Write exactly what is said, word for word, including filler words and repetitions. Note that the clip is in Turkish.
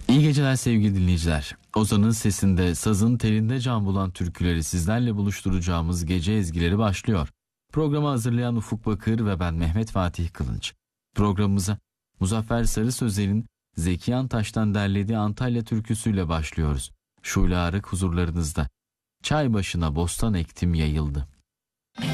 İyi geceler sevgili dinleyiciler. Ozan'ın sesinde, sazın telinde can bulan türküleri sizlerle buluşturacağımız gece ezgileri başlıyor. Programı hazırlayan Ufuk Bakır ve ben Mehmet Fatih Kılınç. Programımıza Muzaffer Sarı Sözer'in Zeki Antaş'tan derlediği Antalya türküsüyle başlıyoruz. Şule Arık huzurlarınızda. Çay başına bostan ektim yayıldı.